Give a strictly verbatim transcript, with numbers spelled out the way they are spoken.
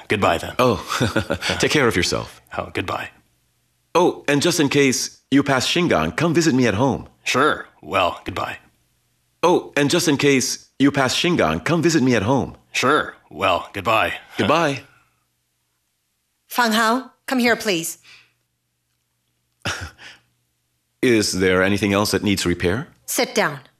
goodbye then. Oh, take care of yourself. Oh, goodbye. Oh, and just in case you pass Shingon, come visit me at home. Sure. Well, goodbye. Oh, and just in case you pass Shingon, come visit me at home. Sure. Well, goodbye. Goodbye. Fang Hao, come here, please. Is there anything else that needs repair? Sit down.